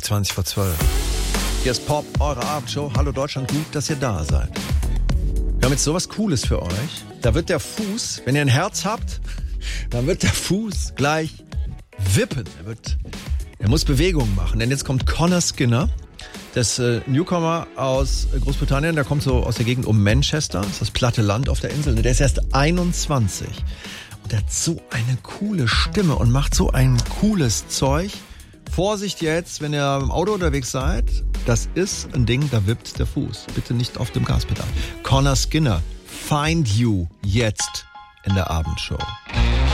20 vor 12. Hier ist Pop, eure Abendshow. Hallo Deutschland, gut, dass ihr da seid. Wir haben jetzt sowas Cooles für euch. Da wird der Fuß, wenn ihr ein Herz habt, dann wird der Fuß gleich wippen. Er muss Bewegungen machen, denn jetzt kommt Conor Skinner. Das Newcomer aus Großbritannien, der kommt so aus der Gegend um Manchester. Das ist das platte Land auf der Insel. Der ist erst 21. Und der hat so eine coole Stimme und macht so ein cooles Zeug. Vorsicht jetzt, wenn ihr im Auto unterwegs seid. Das ist ein Ding, da wippt der Fuß. Bitte nicht auf dem Gaspedal. Conor Skinner, Find You, jetzt in der Abendshow.